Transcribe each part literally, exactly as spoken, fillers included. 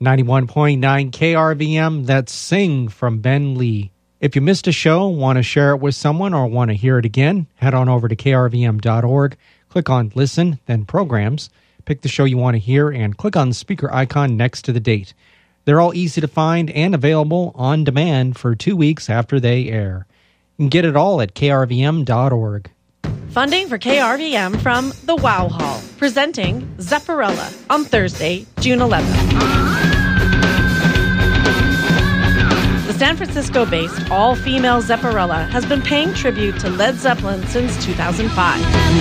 ninety-one point nine K R V M, that's Sing from Ben Lee. If you missed a show, want to share it with someone, or want to hear it again, head on over to K R V M dot org, click on Listen, then Programs, pick the show you want to hear, and click on the speaker icon next to the date. They're all easy to find and available on demand for two weeks after they air. You can get it all at K R V M dot org. Funding for K R V M from the Wow Hall, presenting Zepparella on Thursday, June eleventh. The San Francisco-based all-female Zepparella has been paying tribute to Led Zeppelin since two thousand five.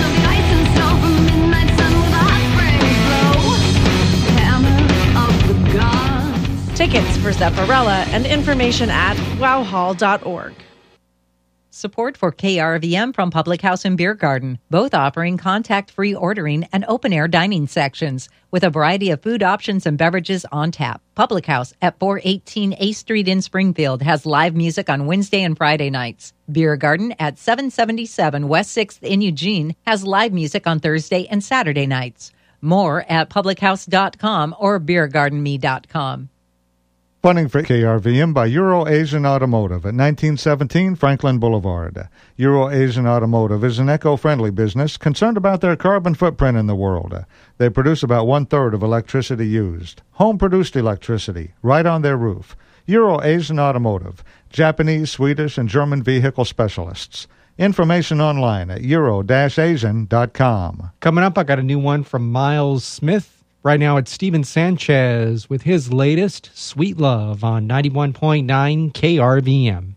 Tickets for Zepparella and information at wow hall dot org. Support for K R V M from Public House and Beer Garden, both offering contact-free ordering and open-air dining sections with a variety of food options and beverages on tap. Public House at four eighteen eighth Street in Springfield has live music on Wednesday and Friday nights. Beer Garden at seven seventy-seven West sixth in Eugene has live music on Thursday and Saturday nights. More at public house dot com or beer garden me dot com. Funding for K R V M by Euro-Asian Automotive at nineteen seventeen Franklin Boulevard. Euro-Asian Automotive is an eco-friendly business concerned about their carbon footprint in the world. They produce about one-third of electricity used. Home-produced electricity, right on their roof. Euro-Asian Automotive, Japanese, Swedish, and German vehicle specialists. Information online at euro dash asian dot com. Coming up, I got a new one from Miles Smith. Right now, it's Steven Sanchez with his latest, Sweet Love, on ninety-one point nine K R V M.